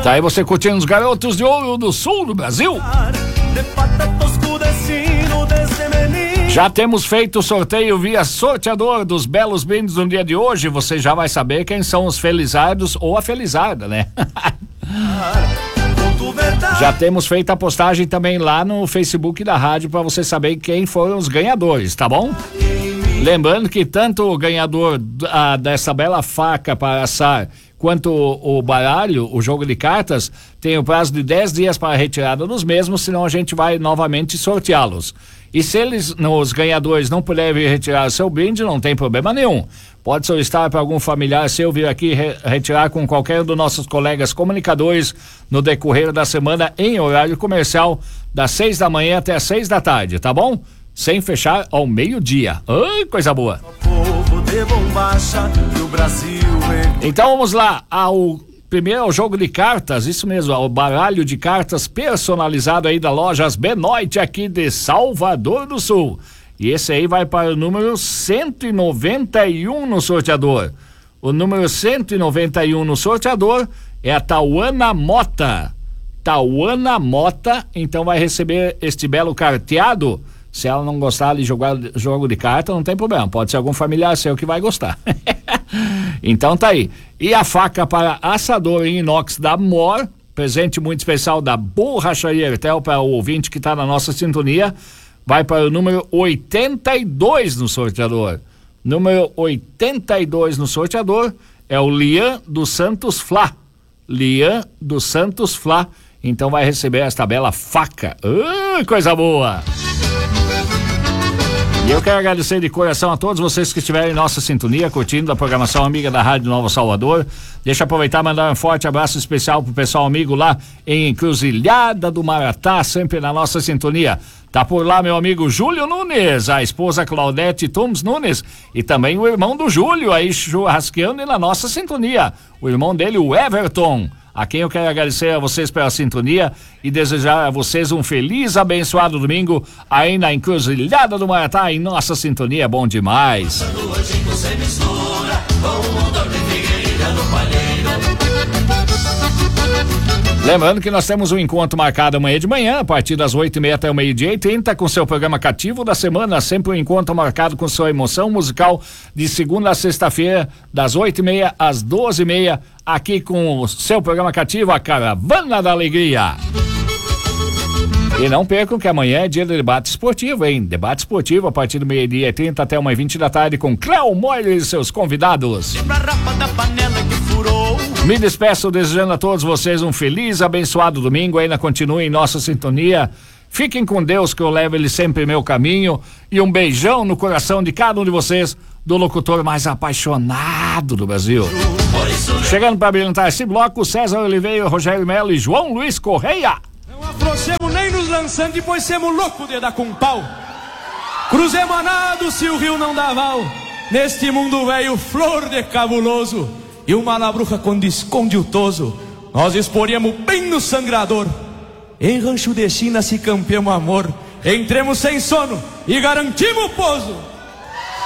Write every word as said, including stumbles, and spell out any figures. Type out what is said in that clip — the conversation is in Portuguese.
Tá aí você curtindo os garotos de ouro do sul do Brasil. Já temos feito o sorteio via sorteador dos belos brindes no dia de hoje. Você já vai saber quem são os felizardos ou a felizarda, né? Já temos feito a postagem também lá no Facebook da rádio para você saber quem foram os ganhadores, tá bom? Lembrando que tanto o ganhador a, dessa bela faca para assar quanto o, o baralho, o jogo de cartas, tem o prazo de dez dias para a retirada dos mesmos, senão a gente vai novamente sorteá-los. E se eles, os ganhadores, não puderem retirar o seu brinde, não tem problema nenhum. Pode solicitar para algum familiar seu vir aqui re, retirar com qualquer um dos nossos colegas comunicadores no decorrer da semana em horário comercial, das seis da manhã até as seis da tarde, tá bom? Sem fechar ao meio-dia. Ai, coisa boa. Então vamos lá ao primeiro ao jogo de cartas, isso mesmo, ao baralho de cartas personalizado aí da Lojas Benoit aqui de Salvador do Sul. E esse aí vai para o número cento e noventa e um no sorteador. O número cento e noventa e um no sorteador é a Tauana Mota. Tauana Mota, então vai receber este belo carteado. Se ela não gostar de jogar jogo de carta, não tem problema. Pode ser algum familiar seu que vai gostar. Então tá aí. E a faca para assador em inox da Mor, presente muito especial da Borracharia Ertel para o ouvinte que está na nossa sintonia, vai para o número oitenta e dois no sorteador. Número oitenta e dois no sorteador é o Lian dos Santos Flá. Lian dos Santos Flá. Então vai receber esta bela faca. Uh, coisa boa! E eu quero agradecer de coração a todos vocês que estiverem em nossa sintonia, curtindo a programação amiga da Rádio Nova Salvador. Deixa eu aproveitar e mandar um forte abraço especial pro pessoal amigo lá em Encruzilhada do Maratá, sempre na nossa sintonia. Tá por lá meu amigo Júlio Nunes, a esposa Claudete Tums Nunes e também o irmão do Júlio aí churrasqueando e na nossa sintonia. O irmão dele, o Everton. A quem eu quero agradecer a vocês pela sintonia e desejar a vocês um feliz, abençoado domingo aí na Encruzilhada do Maratá, em nossa sintonia, é bom demais. Lembrando que nós temos um encontro marcado amanhã de manhã, a partir das oito e meia até o meio-dia e trinta, com seu programa cativo da semana, sempre um encontro marcado com sua emoção musical, de segunda a sexta-feira, das oito e meia às doze e meia, aqui com o seu programa cativo, a Caravana da Alegria. E não percam que amanhã é dia de debate esportivo, hein? Debate esportivo a partir do meio-dia e trinta até uma e vinte da tarde com Cléo Moller e seus convidados. Me despeço desejando a todos vocês um feliz, abençoado domingo. Ainda continuem em nossa sintonia. Fiquem com Deus, que eu levo ele sempre em meu caminho. E um beijão no coração de cada um de vocês, do locutor mais apaixonado do Brasil. Chegando para brilhantar esse bloco, César Oliveira, Rogério Melo e João Luiz Correia. Não afrouxemos nem nos lançando, depois semos loucos de dar com pau. Cruzemos a nado se o rio não dá val. Neste mundo velho, flor de cabuloso. E uma labruca quando esconde o toso, nós exporíamos bem no sangrador. Em rancho de China se campeamos amor. Entremos sem sono e garantimos o pouso.